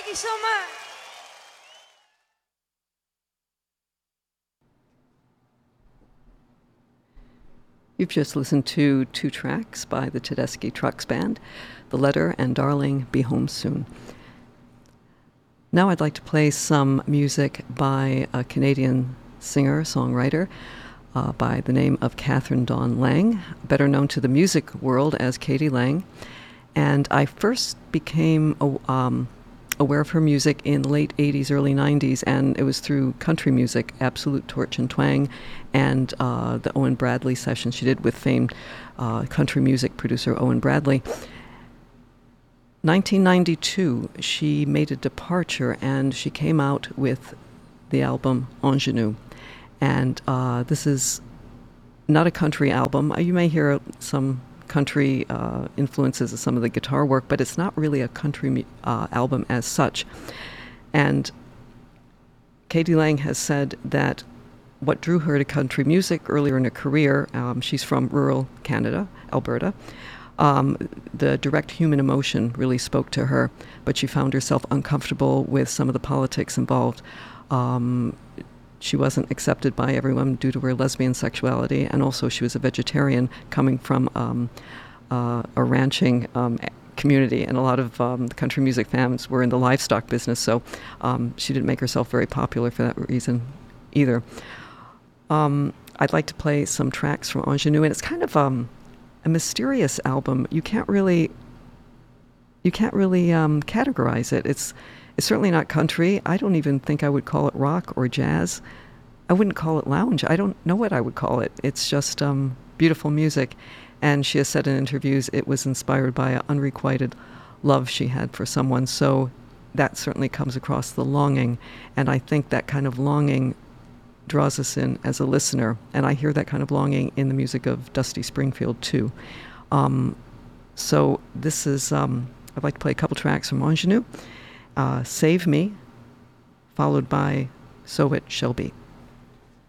Thank you so much. You've just listened to 2 tracks by the Tedeschi Trucks Band, The Letter and Darling, Be Home Soon. Now I'd like to play some music by a Canadian singer-songwriter by the name of Catherine Dawn Lang, better known to the music world as k.d. lang. And I first became aware of her music in the late 80s, early 90s, and it was through country music, Absolute Torch and Twang, and the Owen Bradley session she did with famed country music producer Owen Bradley. 1992, she made a departure, and she came out with the album Ingenue. And this is not a country album. You may hear some country influences of some of the guitar work, but it's not really a country album as such. And k.d. lang has said that what drew her to country music earlier in her career, she's from rural Canada, Alberta, the direct human emotion really spoke to her, but she found herself uncomfortable with some of the politics involved. She wasn't accepted by everyone due to her lesbian sexuality, and also she was a vegetarian coming from a ranching community, and a lot of the country music fans were in the livestock business, so she didn't make herself very popular for that reason either. I'd like to play some tracks from Ingenue, and it's kind of a mysterious album. You can't really categorize it. It's certainly not country. I don't even think I would call it rock or jazz. I wouldn't call it lounge. I don't know what I would call it. It's just beautiful music. And she has said in interviews it was inspired by an unrequited love she had for someone. So that certainly comes across the longing. And I think that kind of longing draws us in as a listener. And I hear that kind of longing in the music of Dusty Springfield too. So this is, I'd like to play a couple tracks from Ingenue. Save Me, followed by So It Shall Be.